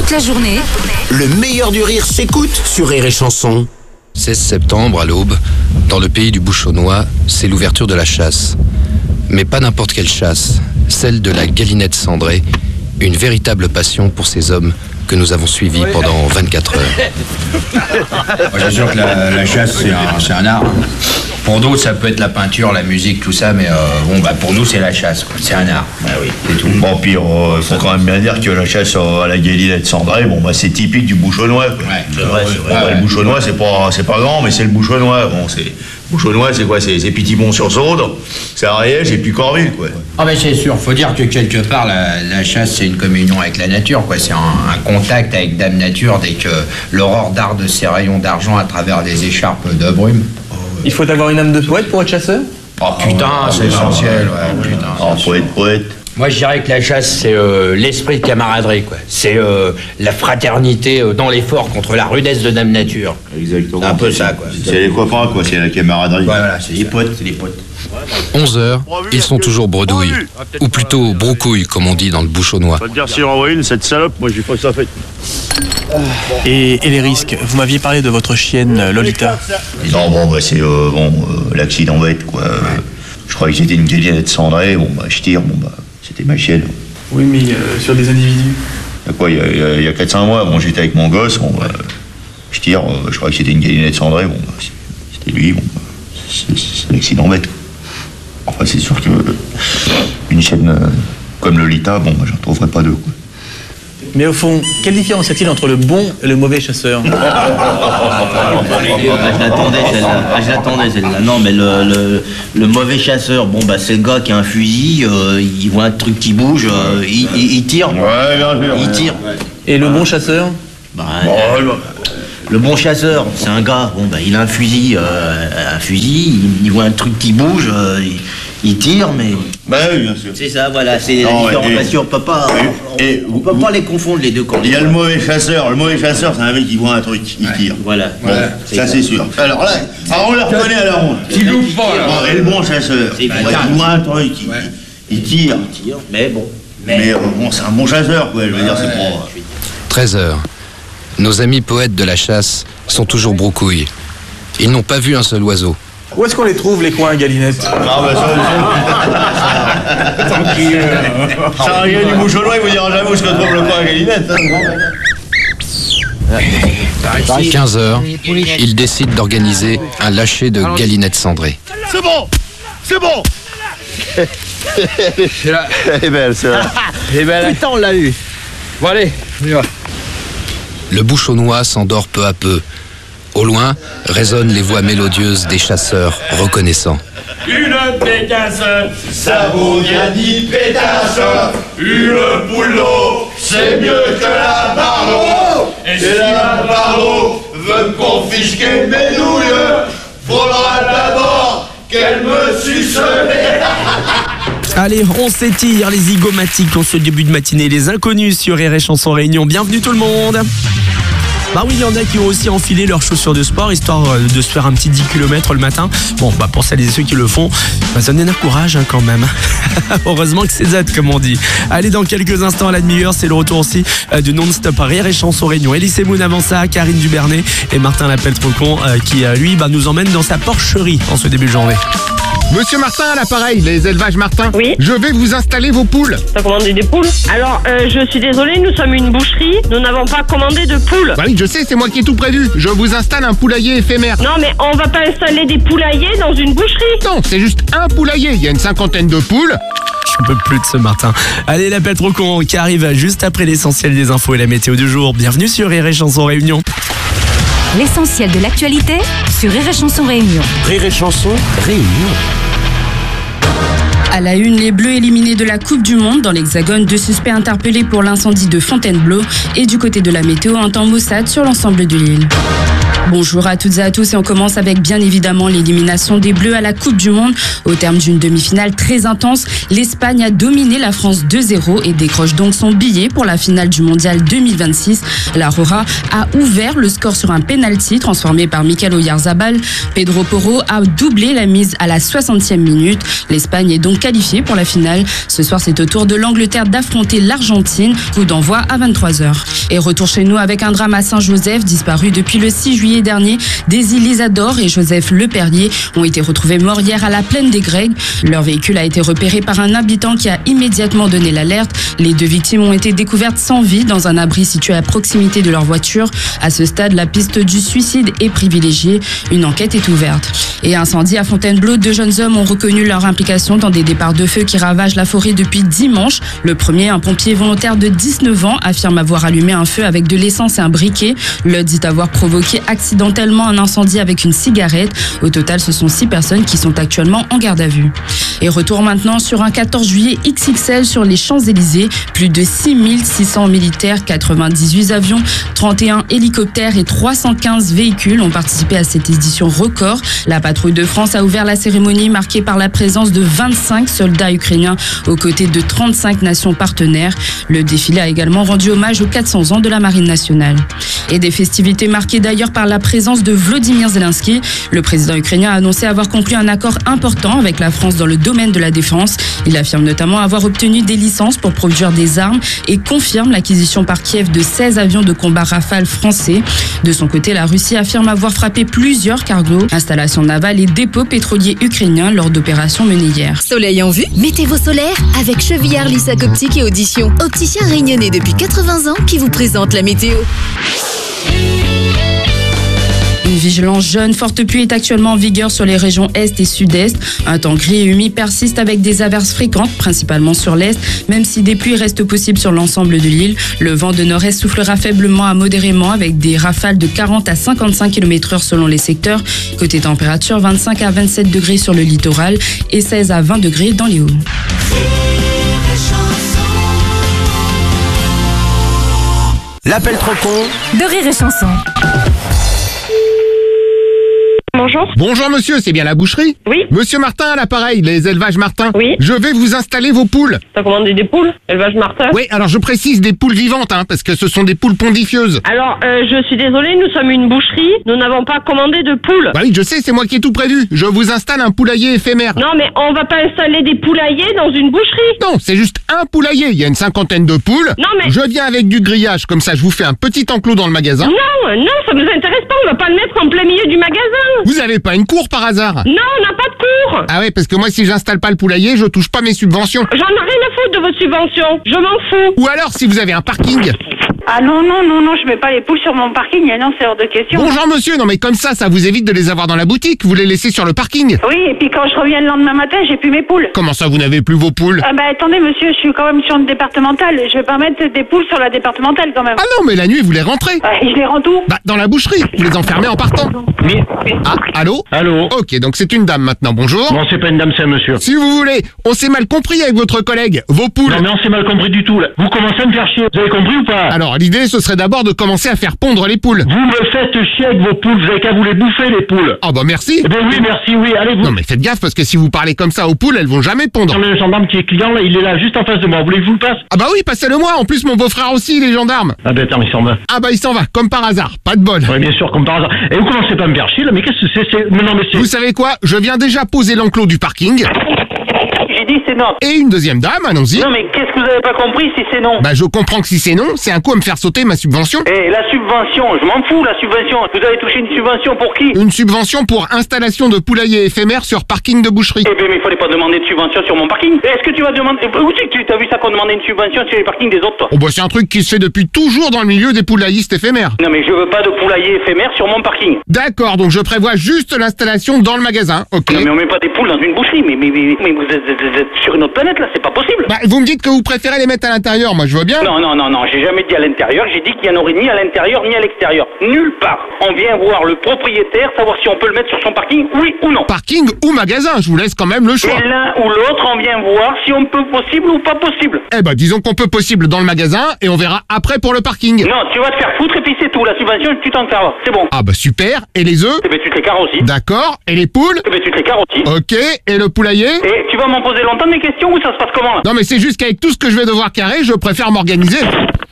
Toute la journée, le meilleur du rire s'écoute sur Rire et Chanson. 16 septembre à l'aube, dans le pays du Bouchonnois, c'est l'ouverture de la chasse. Mais pas n'importe quelle chasse, celle de la galinette cendrée, une véritable passion pour ces hommes que nous avons suivis pendant 24 heures. Moi, je suis sûr que la chasse, c'est un art. Pour d'autres, ça peut être la peinture, la musique, tout ça, mais pour nous, c'est la chasse, quoi. C'est un art. Bah oui, c'est tout. Bon, puis il faut quand même bien dire que la chasse à la galinette cendrée, c'est typique du Bouchonnois. Ouais, c'est vrai. Le Bouchonnois, c'est pas grand, mais c'est le Bouchonnois. Bouchonnois, c'est quoi? C'est Pitibon-sur-Saude, c'est Ariège et puis Corville, quoi. Ah ben c'est sûr, faut dire que quelque part, la chasse, c'est une communion avec la nature, quoi. C'est un contact avec Dame Nature dès que l'aurore darde ses rayons d'argent à travers les écharpes de brume. Il faut avoir une âme de poète pour être chasseur? Oh putain, c'est essentiel, ouais, putain. Poète. Moi, je dirais que la chasse, c'est l'esprit de camaraderie, quoi. C'est la fraternité dans l'effort contre la rudesse de Dame Nature. Exactement. C'est un peu ça, quoi. C'est les copains, quoi. C'est la camaraderie. Ouais, voilà, c'est les potes, 11 heures, ils sont toujours bredouilles, ou plutôt broucouilles, comme on dit dans le Bouchonnois. Faut te dire, si renvoie une, cette salope, moi, j'ai pas ça fait. Et les risques? Vous m'aviez parlé de votre chienne Lolita. Non, c'est l'accident bête, quoi. Je croyais que c'était une galinette cendrée, je tire, c'était ma chienne. Oui, mais sur des individus. Il y a 4-5 mois, j'étais avec mon gosse, je tire, je croyais que c'était une galinette cendrée, c'était lui, c'est l'accident bête. Enfin, c'est sûr que une chienne comme Lolita, j'en trouverais pas deux, quoi. Mais au fond, quelle différence y a-t-il entre le bon et le mauvais chasseur? Je l'attendais celle-là. Non, mais le mauvais chasseur, c'est le gars qui a un fusil, il voit un truc qui bouge, il tire. Ouais, bien sûr. Il tire. Et le bon chasseur? Le bon chasseur, c'est un gars, il a un fusil, il voit un truc qui bouge, il tire, mais... oui, bien sûr. C'est ça, voilà, c'est la différenciation. On peut pas les confondre, les deux. Il y a le mauvais chasseur. Le mauvais chasseur, c'est un mec qui voit un truc, il tire. Voilà. Ça, c'est sûr. Alors là, on le reconnaît à la ronde. Tu loupe pas, là. Et le bon chasseur, il voit un truc, il tire. Mais bon. Mais c'est un bon chasseur, quoi. Je veux dire, c'est pas... 13 heures. Nos amis poètes de la chasse sont toujours broucouilles. Ils n'ont pas vu un seul oiseau. Où est-ce qu'on les trouve, les coins à galinette? Ça, rien du Bouchonnois, il vous dira jamais où se retrouve le coin à galinette. 15 heures, ils décident d'organiser un lâcher de galinettes cendrées. C'est bon. C'est là. Elle est belle, c'est vrai. Eh ben, putain, on l'a eu. Bon, allez, on y va. Le Bouchonnois s'endort peu à peu. Au loin, résonnent les voix mélodieuses des chasseurs reconnaissants. Une pétasse, ça vaut bien 10 pétasses. Une poule d'eau, c'est mieux que la barreau. Et si la barreau veut me confisquer mes nouilles, faudra d'abord qu'elle me suce les... Allez, on s'étire les zygomatiques en ce début de matinée. Les inconnus sur Rire et Chanson Réunion. Bienvenue tout le monde. Bah oui, il y en a qui ont aussi enfilé leurs chaussures de sport histoire de se faire un petit 10 km le matin. Pour celles et ceux qui le font, ça donne un courage quand même. Heureusement que c'est Z comme on dit. Allez, dans quelques instants à la demi-heure, c'est le retour aussi de Non-Stop Rire et Chanson Réunion. Elie Semoun avant ça, Karine Dubernay et Martin Lappel-Trocon qui lui nous emmène dans sa porcherie en ce début de journée. Monsieur Martin à l'appareil, les élevages Martin. Oui. Je vais vous installer vos poules. T'as commandé des poules? Alors, je suis désolée, nous sommes une boucherie, nous n'avons pas commandé de poules. Bah oui, je sais, c'est moi qui ai tout prévu. Je vous installe un poulailler éphémère. Non, mais on va pas installer des poulaillers dans une boucherie. Non, c'est juste un poulailler. Il y a une 50aine de poules. Je peux plus de ce Martin. Allez, Lappel-Trocon qui arrive juste après l'essentiel des infos et la météo du jour. Bienvenue sur Rire et Chanson Réunion. L'essentiel de l'actualité sur Rire et Chanson Réunion. Rire et Chanson Réunion. À la une, les Bleus éliminés de la Coupe du Monde. Dans l'Hexagone, 2 suspects interpellés pour l'incendie de Fontainebleau. Et du côté de la météo, un temps maussade sur l'ensemble de l'île. Bonjour à toutes et à tous et on commence avec bien évidemment l'élimination des Bleus à la Coupe du Monde. Au terme d'une demi-finale très intense, l'Espagne a dominé la France 2-0 et décroche donc son billet pour la finale du Mondial 2026. La Roja a ouvert le score sur un penalty transformé par Mikel Oyarzabal. Pedro Porro a doublé la mise à la 60e minute. L'Espagne est donc qualifiée pour la finale. Ce soir, c'est au tour de l'Angleterre d'affronter l'Argentine. Coup d'envoi à 23h. Et retour chez nous avec un drame à Saint-Joseph, disparu depuis le 6 juillet dernier. Daisy Lisador et Joseph Leperrier ont été retrouvés morts hier à la plaine des Grecs. Leur véhicule a été repéré par un habitant qui a immédiatement donné l'alerte. Les deux victimes ont été découvertes sans vie dans un abri situé à proximité de leur voiture. À ce stade, la piste du suicide est privilégiée. Une enquête est ouverte. Et incendie à Fontainebleau, 2 jeunes hommes ont reconnu leur implication dans des départs de feu qui ravagent la forêt depuis dimanche. Le premier, un pompier volontaire de 19 ans, affirme avoir allumé un feu avec de l'essence et un briquet. L'autre dit avoir provoqué accidentellement un incendie avec une cigarette. Au total, ce sont 6 personnes qui sont actuellement en garde à vue. Et retour maintenant sur un 14 juillet XXL sur les Champs-Élysées. Plus de 6600 militaires, 98 avions, 31 hélicoptères et 315 véhicules ont participé à cette édition record. La patrouille de France a ouvert la cérémonie marquée par la présence de 25 soldats ukrainiens aux côtés de 35 nations partenaires. Le défilé a également rendu hommage aux 400 ans de la Marine nationale. Et des festivités marquées d'ailleurs par la présence de Volodymyr Zelensky. Le président ukrainien a annoncé avoir conclu un accord important avec la France dans le domaine de la défense. Il affirme notamment avoir obtenu des licences pour produire des armes et confirme l'acquisition par Kiev de 16 avions de combat Rafale français. De son côté, la Russie affirme avoir frappé plusieurs cargos, installations navales et dépôts pétroliers ukrainiens lors d'opérations menées hier. Soleil en vue, mettez vos solaires avec Chevillard Lissac Optique et Audition. Opticien réunionnais depuis 80 ans qui vous présente la météo. Une vigilance jaune, forte pluie est actuellement en vigueur sur les régions Est et Sud-Est. Un temps gris et humide persiste avec des averses fréquentes, principalement sur l'Est, même si des pluies restent possibles sur l'ensemble de l'île. Le vent de nord-est soufflera faiblement à modérément avec des rafales de 40 à 55 km/h selon les secteurs. Côté température, 25 à 27 degrés sur le littoral et 16 à 20 degrés dans les Hauts. L'appel trop con de Rire et Chanson. Bonjour. Bonjour monsieur, c'est bien la boucherie? Oui. Monsieur Martin à l'appareil, les élevages Martin. Oui. Je vais vous installer vos poules. T'as commandé des poules? Élevage Martin? Oui, alors je précise des poules vivantes, parce que ce sont des poules pondifieuses. Alors, je suis désolée, nous sommes une boucherie, nous n'avons pas commandé de poules. Bah oui, je sais, c'est moi qui ai tout prévu. Je vous installe un poulailler éphémère. Non, mais on va pas installer des poulaillers dans une boucherie. Non, c'est juste un poulailler. Il y a une 50aine de poules. Non, mais... Je viens avec du grillage, comme ça je vous fais un petit enclos dans le magasin. Non, ça nous intéresse pas, on va pas le mettre en plein milieu du magasin. Vous avez pas une cour par hasard? Non, on n'a pas de cour. Ah ouais, parce que moi si j'installe pas le poulailler, je touche pas mes subventions. J'en ai rien à foutre de vos subventions, je m'en fous. Ou alors si vous avez un parking. Ah non, je mets pas les poules sur mon parking, non, c'est hors de question. Bonjour monsieur, non mais comme ça vous évite de les avoir dans la boutique, vous les laissez sur le parking. Oui, et puis quand je reviens le lendemain matin, j'ai plus mes poules. Comment ça, vous n'avez plus vos poules? Ah bah attendez monsieur, je suis quand même sur une départementale, je vais pas mettre des poules sur la départementale quand même. Ah non, mais la nuit vous les rentrez. Je les rends où? Bah dans la boucherie, vous les enfermez en partant. Oui. Ah, allô? Allô? Ok, donc c'est une dame maintenant, bonjour. Non, c'est pas une dame, c'est un monsieur. Si vous voulez, on s'est mal compris avec votre collègue, vos poules. Non mais on s'est mal compris du tout là. Vous commencez à me faire chier, vous avez compris ou pas? Alors l'idée ce serait d'abord de commencer à faire pondre les poules. Vous me faites chier avec vos poules, vous avez qu'à vous les bouffer les poules. Ah bah merci. Eh ben oui, merci, oui, allez vous. Non mais faites gaffe parce que si vous parlez comme ça aux poules, elles vont jamais pondre. Non mais le gendarme qui est client là, il est là juste en face de moi, vous voulez que je vous le passe? Ah bah oui, passez-le moi, en plus mon beau-frère aussi il est gendarme. Ah bah attends, il s'en va. Ah bah il s'en va, comme par hasard, pas de bol. Oui bien sûr, comme par hasard. Et vous commencez pas à me faire chier là, mais qu'est-ce que c'est? Non mais c'est... Vous savez quoi? Je viens déjà poser l'enclos du parking. J'ai dit c'est non. Et une deuxième dame, allons-y. Non mais qu'est-ce que vous avez pas compris si c'est non? Bah je comprends que si c'est non, c'est un coup à me faire sauter ma subvention. La subvention, je m'en fous la subvention. Vous avez touché une subvention pour qui? Une subvention pour installation de poulailler éphémère sur parking de boucherie. Eh bien mais il fallait pas demander de subvention sur mon parking. Est-ce que tu vas demander... Où c'est que tu as vu ça qu'on demandait une subvention sur les parkings des autres toi? Oh bah c'est un truc qui se fait depuis toujours dans le milieu des poulaillistes éphémères. Non mais je veux pas de poulailler éphémère sur mon parking. D'accord, donc je prévois juste l'installation dans le magasin, ok. Non mais on met pas des poules dans une boucherie. Mais vous êtes sur une autre planète là, c'est pas possible. Bah, vous me dites que vous préférez les mettre à l'intérieur, moi je veux bien. Non, j'ai jamais dit à l'intérieur, j'ai dit qu'il n'y en aurait ni à l'intérieur ni à l'extérieur. Nulle part. On vient voir le propriétaire, savoir si on peut le mettre sur son parking, oui ou non. Parking ou magasin, je vous laisse quand même le choix. Et l'un ou l'autre, on vient voir si on peut possible ou pas possible. Eh ben, disons qu'on peut possible dans le magasin et on verra après pour le parking. Non, tu vas te faire foutre et puis c'est tout. La subvention, tu t'en carres. C'est bon. Ah bah super. Et les œufs? Eh ben, tu te les carres aussi. D'accord. Et les poules? Eh ben, tu te les carres aussi. Ok. Et le poulailler? Et tu vas m'en poser longtemps des questions ou ça se passe comment là? Non mais c'est juste qu'avec tout ce que je vais devoir carrer, je préfère m'organiser.